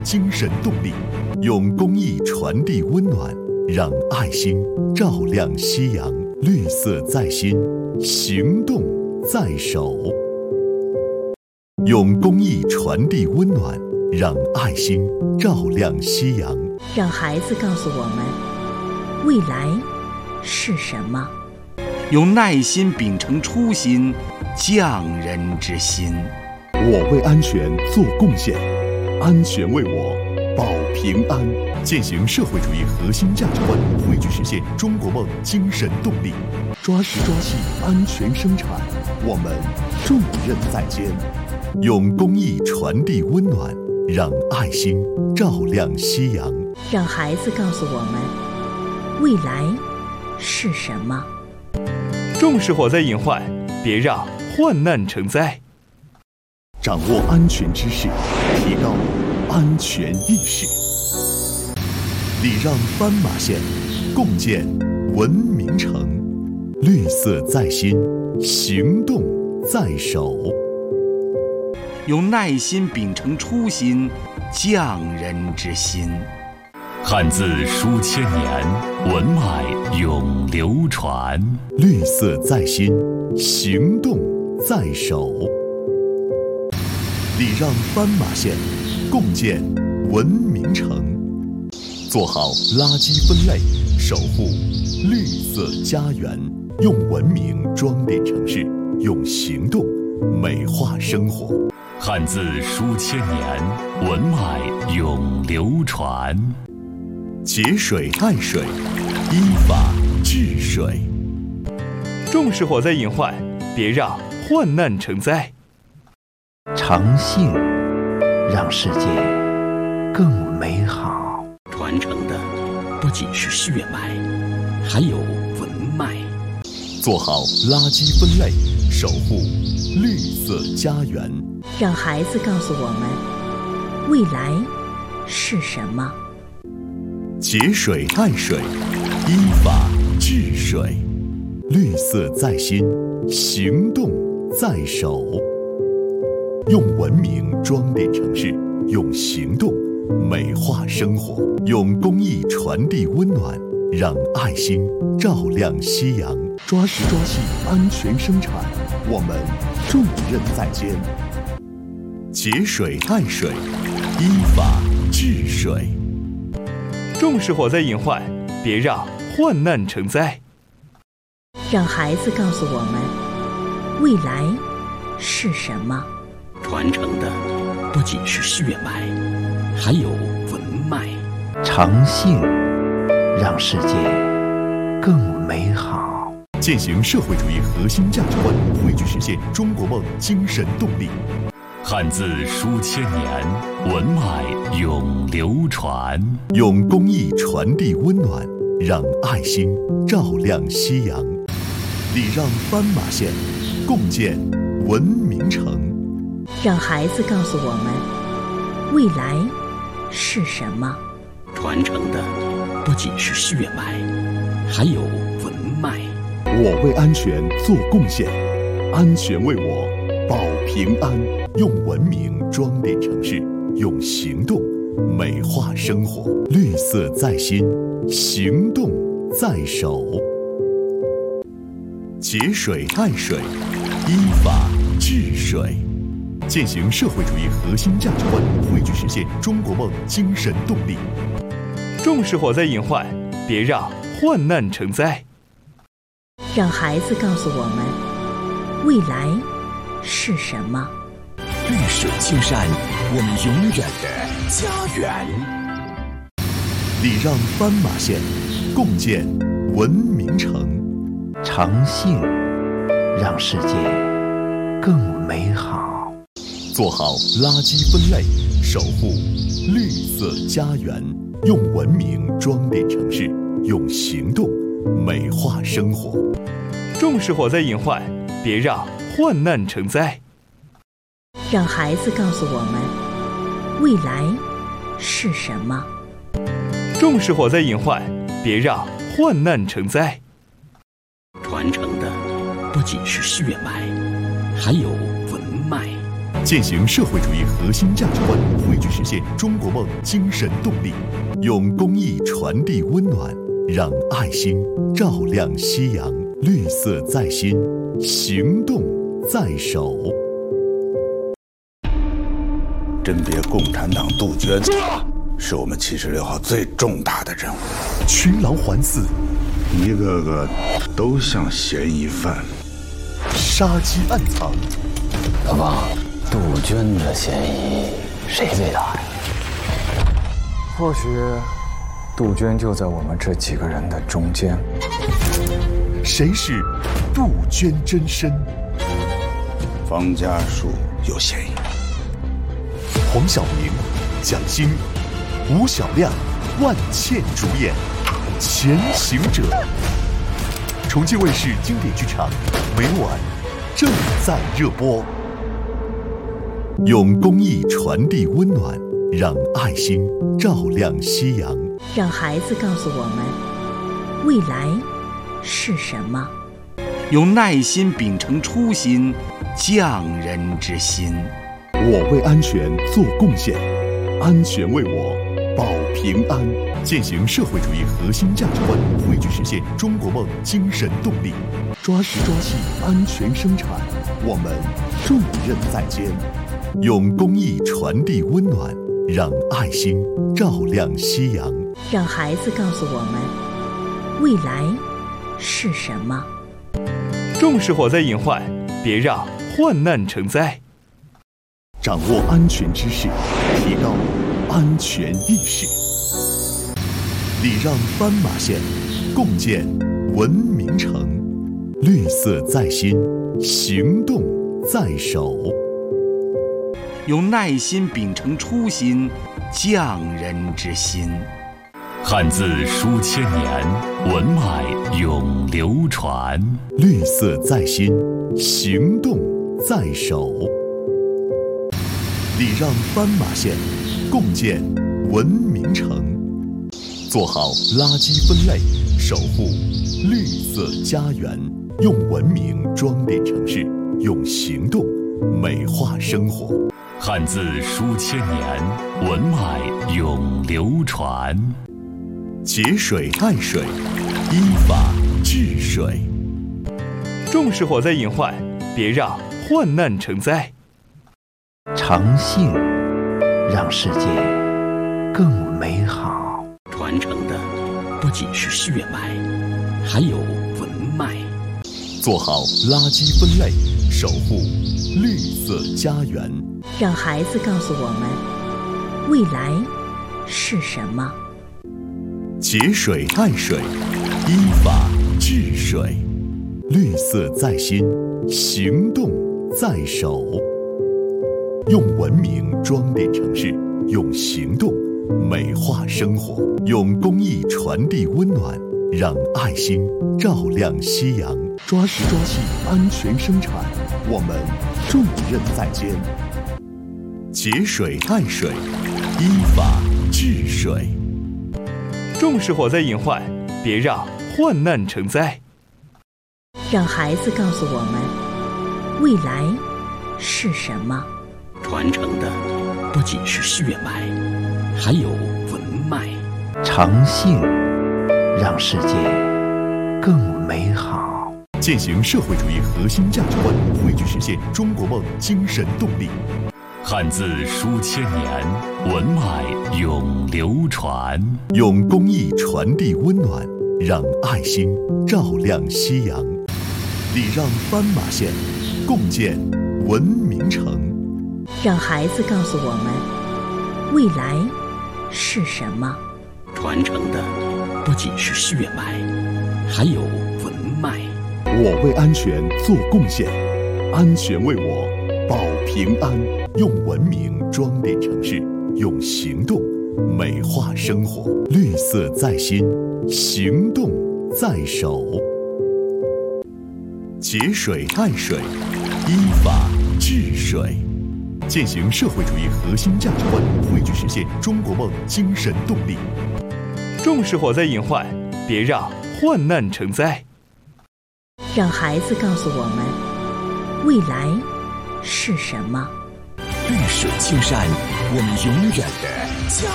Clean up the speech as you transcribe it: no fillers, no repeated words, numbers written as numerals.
精神动力，用公益传递温暖，让爱心照亮夕阳。绿色在心，行动在手。用公益传递温暖，让爱心照亮夕阳。 让孩子告诉我们，未来是什么？ 用耐心秉承初心，匠人之心。 我为安全做贡献，安全为我保平安。践行社会主义核心价值观，汇聚实现中国梦精神动力，抓实抓细安全生产，我们重任在肩。用公益传递温暖，让爱心照亮夕阳。 让孩子告诉我们，未来是什么？ 重视火灾隐患，别让患难成灾。 掌握安全知识，提高安全意识。礼让斑马线，共建文明城。绿色在心，行动在手。 用耐心秉承初心，匠人之心。 汉字书千年，文脉永流传。 绿色在心，行动在手。礼让斑马线，共建文明城。做好垃圾分类，守护绿色家园。用文明装点城市，用行动美化生活。 汉字书千年，文脉永流传。 节水爱水，依法治水。 重视火灾隐患，别让患难成灾。 诚信让世界更美好。 传承的不仅是血脉，还有文脉。 做好垃圾分类，守护绿色家园。 让孩子告诉我们，未来是什么？ 节水爱水，依法治水。绿色在心，行动在手。用文明装点城市，用行动美化生活。用公益传递温暖，让爱心照亮夕阳。抓实抓细安全生产，我们重任在肩。节水爱水，依法治水。 重视火灾隐患，别让患难成灾。 让孩子告诉我们，未来是什么？ 传承的不仅是血脉，还有文脉。 诚信让世界更美好。 践行社会主义核心价值观，汇聚实现中国梦精神动力。 汉字书千年，文脉永流传。 用公益传递温暖，让爱心照亮夕阳。礼让斑马线，共建文明城。 让孩子告诉我们，未来是什么？ 传承的不仅是血脉，还有文脉。 我为安全做贡献，安全为我保平安。用文明装点城市，用行动美化生活。绿色在心，行动在手。节水爱水，依法治水。践行社会主义核心价值观，汇聚实现中国梦精神动力。 重视火灾隐患，别让患难成灾。 让孩子告诉我们，未来是什么？ 绿水青山，我们永远的家园。 礼让斑马线，共建文明城。 诚信让世界更美好。 做好垃圾分类，守护绿色家园。用文明装点城市，用行动美化生活。 重视火灾隐患，别让患难成灾。 让孩子告诉我们，未来是什么？ 重视火灾隐患，别让患难成灾。 传承的不仅是血脉，还有文脉。 践行社会主义核心价值观，汇聚实现中国梦精神动力，用公益传递温暖，让爱心照亮夕阳。绿色在心，行动在手。 甄别共产党杜鹃，是我们76号最重大的任务。 群狼环伺， 一个个都像嫌疑犯， 杀机暗藏。 老王，杜鹃的嫌疑谁最大呀？ 或许杜鹃就在我们这几个人的中间。 谁是杜鹃真身？ 方家树有嫌疑。 黄晓明、蒋欣、吴晓亮、万茜主演《前行者》，重庆卫视经典剧场，每晚正在热播。用公益传递温暖，让爱心照亮夕阳。 让孩子告诉我们，未来是什么？ 用耐心秉承初心，匠人之心。 我为安全做贡献，安全为我保平安。践行社会主义核心价值观，汇聚实现中国梦精神动力，抓实抓细安全生产，我们重任在肩。用公益传递温暖，让爱心照亮夕阳。 让孩子告诉我们，未来是什么？ 重视火灾隐患，别让患难成灾。 掌握安全知识，提高安全意识。礼让斑马线，共建文明城。绿色在心，行动在手。 用耐心秉承初心，匠人之心。 汉字书千年，文脉永流传。 绿色在心，行动在手。礼让斑马线，共建文明城。做好垃圾分类，守护绿色家园。用文明装点城市，用行动美化生活。 汉字书千年，文脉永流传。 节水爱水，依法治水。 重视火灾隐患，别让患难成灾。 诚信让世界更美好。 传承的不仅是血脉，还有文脉。 做好垃圾分类，守护绿色家园。 让孩子告诉我们，未来是什么？ 节水爱水，依法治水。绿色在心，行动在手。用文明装点城市，用行动美化生活。用公益传递温暖，让爱心照亮夕阳。抓实抓细安全生产，我们重任在肩。节水爱水，依法治水。 重视火灾隐患，别让患难成灾。 让孩子告诉我们，未来是什么？ 传承的不仅是血脉，还有文脉。 诚信让世界更美好。 践行社会主义核心价值观，汇聚实现中国梦精神动力。 汉字书千年，文脉永流传。 用公益传递温暖，让爱心照亮夕阳。礼让斑马线，共建文明城。 让孩子告诉我们，未来是什么？ 传承的不仅是血脉，还有文脉。 我为安全做贡献，安全为我保平安。用文明装点城市，用行动美化生活。绿色在心，行动在手。节水爱水，依法治水。践行社会主义核心价值观，汇聚实现中国梦精神动力。 重视火灾隐患，别让患难成灾。 让孩子告诉我们，未来是什么？ 绿水青山，我们永远的家。